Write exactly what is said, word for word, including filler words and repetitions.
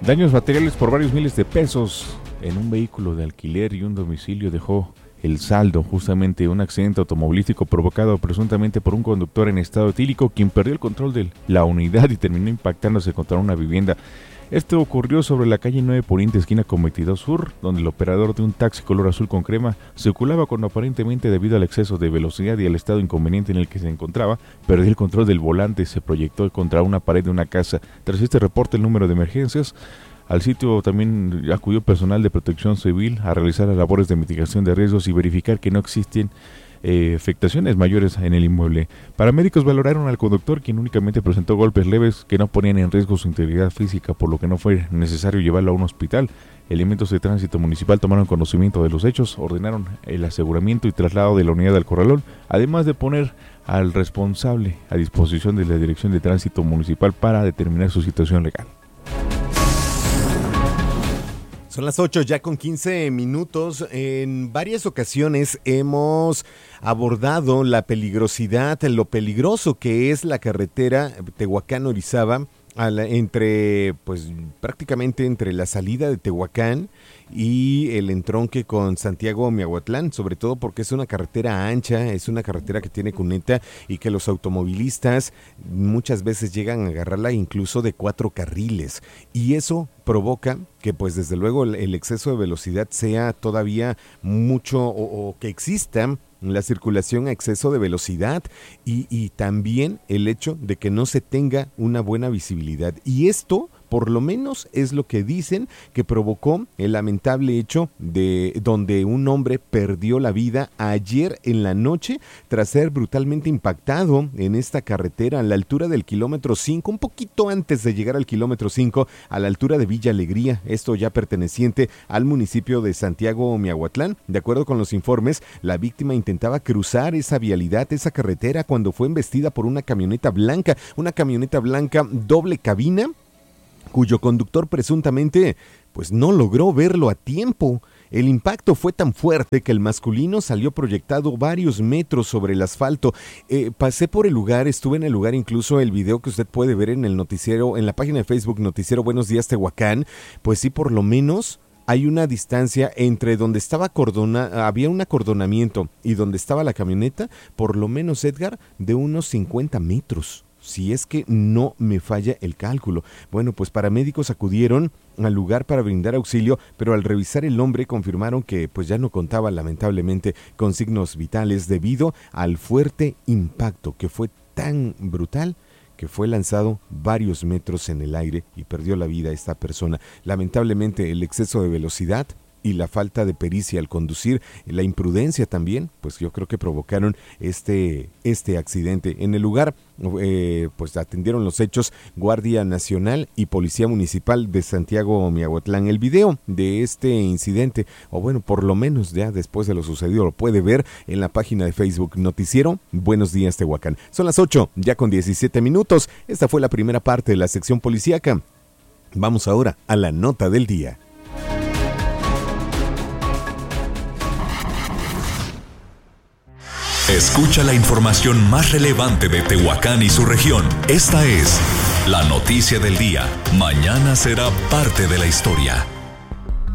Daños materiales por varios miles de pesos en un vehículo de alquiler y un domicilio dejó el saldo, justamente un accidente automovilístico provocado presuntamente por un conductor en estado etílico, quien perdió el control de la unidad y terminó impactándose contra una vivienda. Esto ocurrió sobre la calle nueve Poniente, esquina con veintidós Sur, donde el operador de un taxi color azul con crema circulaba cuando aparentemente, debido al exceso de velocidad y al estado inconveniente en el que se encontraba, perdió el control del volante y se proyectó contra una pared de una casa. Tras este reporte, el número de emergencias al sitio también acudió personal de protección civil a realizar las labores de mitigación de riesgos y verificar que no existen Eh, afectaciones mayores en el inmueble. Paramédicos valoraron al conductor, quien únicamente presentó golpes leves que no ponían en riesgo su integridad física, por lo que no fue necesario llevarlo a un hospital. Elementos de tránsito municipal tomaron conocimiento de los hechos, ordenaron el aseguramiento y traslado de la unidad al corralón, además de poner al responsable a disposición de la Dirección de Tránsito Municipal para determinar su situación legal. Son las ocho ya con quince minutos. En varias ocasiones hemos abordado la peligrosidad, lo peligroso que es la carretera Tehuacán-Orizaba, entre, pues prácticamente entre la salida de Tehuacán y el entronque con Santiago-Miahuatlán, sobre todo porque es una carretera ancha, es una carretera que tiene cuneta y que los automovilistas muchas veces llegan a agarrarla incluso de cuatro carriles, y eso provoca que pues desde luego el, el exceso de velocidad sea todavía mucho o, o que exista la circulación a exceso de velocidad y, y también el hecho de que no se tenga una buena visibilidad. Y esto, por lo menos, es lo que dicen que provocó el lamentable hecho de donde un hombre perdió la vida ayer en la noche tras ser brutalmente impactado en esta carretera a la altura del kilómetro cinco, un poquito antes de llegar al kilómetro cinco, a la altura de Villa Alegría, esto ya perteneciente al municipio de Santiago-Miahuatlán. De acuerdo con los informes, la víctima intentaba cruzar esa vialidad, esa carretera, cuando fue embestida por una camioneta blanca, una camioneta blanca doble cabina, cuyo conductor presuntamente pues no logró verlo a tiempo. El impacto fue tan fuerte que el masculino salió proyectado varios metros sobre el asfalto. Eh, pasé por el lugar, estuve en el lugar, incluso el video que usted puede ver en el noticiero, en la página de Facebook Noticiero Buenos Días Tehuacán, pues sí, por lo menos hay una distancia entre donde estaba cordona, había un acordonamiento y donde estaba la camioneta, por lo menos, Edgar, de unos cincuenta metros. Si es que no me falla el cálculo. Bueno, pues paramédicos acudieron al lugar para brindar auxilio, pero al revisar el hombre confirmaron que pues ya no contaba lamentablemente con signos vitales debido al fuerte impacto que fue tan brutal que fue lanzado varios metros en el aire y perdió la vida esta persona. Lamentablemente el exceso de velocidad y la falta de pericia al conducir, la imprudencia también, pues yo creo que provocaron este, este accidente. En el lugar, eh, pues atendieron los hechos Guardia Nacional y Policía Municipal de Santiago-Miahuatlán. El video de este incidente, o bueno, por lo menos ya después de lo sucedido, lo puede ver en la página de Facebook Noticiero Buenos Días Tehuacán. Son las ocho, ya con diecisiete minutos. Esta fue la primera parte de la sección policíaca. Vamos ahora a la nota del día. Escucha la información más relevante de Tehuacán y su región. Esta es la noticia del día. Mañana será parte de la historia.